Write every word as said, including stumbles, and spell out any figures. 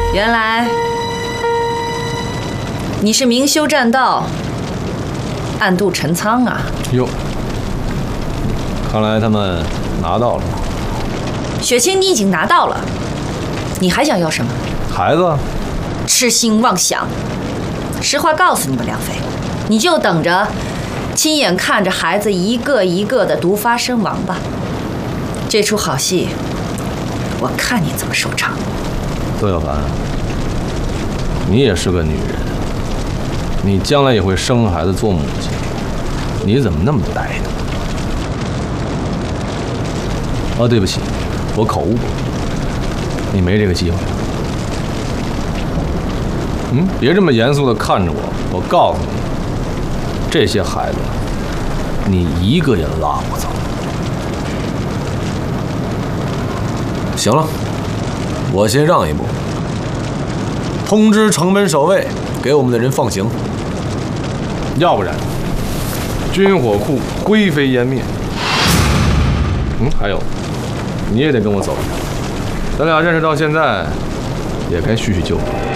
原来你是明修栈道，暗度陈仓啊！ 哟，看来他们拿到了。 雪清，你已经拿到了，你还想要什么？ 孩子？ 痴心妄想！实话告诉你们，梁飞，你就等着亲眼看着孩子一个一个的毒发身亡吧。这出好戏，我看你怎么收场。 窦小凡，你也是个女人，你将来也会生孩子做母亲，你怎么那么呆呢？啊，对不起，我口误，你没这个机会。嗯，别这么严肃地看着我，我告诉你，这些孩子，你一个也拉不走。 行了，我先让一步，通知城门守卫，给我们的人放行。 要不然，军火库灰飞烟灭。嗯，还有，你也得跟我走，咱俩认识到现在，也该叙叙旧。